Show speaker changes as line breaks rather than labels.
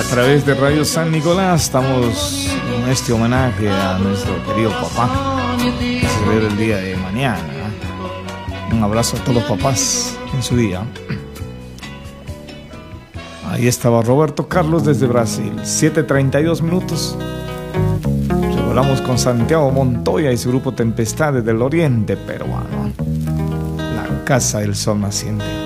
través de Radio San Nicolás estamos en este homenaje a nuestro querido papá, que se celebra el día de mañana. Un abrazo a todos los papás en su día. Ahí estaba Roberto Carlos desde Brasil. 7:32 minutos. Volamos con Santiago Montoya y su grupo Tempestades del Oriente Peruano. La Casa del Sol Naciente.